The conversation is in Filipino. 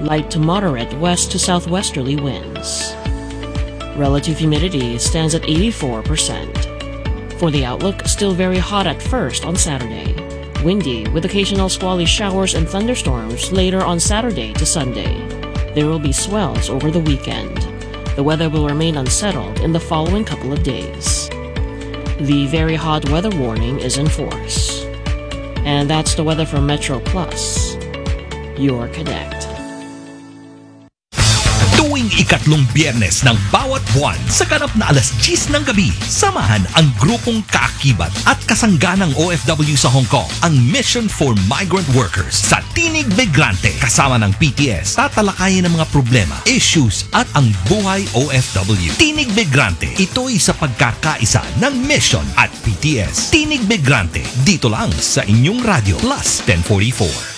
light to moderate west to southwesterly winds. Relative humidity stands at 84%. For the outlook, still very hot at first on Saturday. Windy with occasional squally showers and thunderstorms later on Saturday to Sunday. There will be swells over the weekend. The weather will remain unsettled in the following couple of days. The very hot weather warning is in force. And that's the weather from Metro Plus, your connect. Tuwing ikatlong biyernes ng bawat buwan sa ganap na alas 10 ng gabi, samahan ang grupong kaakibat at kasangganang OFW sa Hong Kong, ang Mission for Migrant Workers sa Tinig Migrante. Kasama ng PTS, tatalakayin ang mga problema, issues at ang buhay OFW. Tinig Migrante, ito'y sa pagkakaisa ng Mission at PTS. Tinig Migrante, dito lang sa inyong radyo Plus 1044.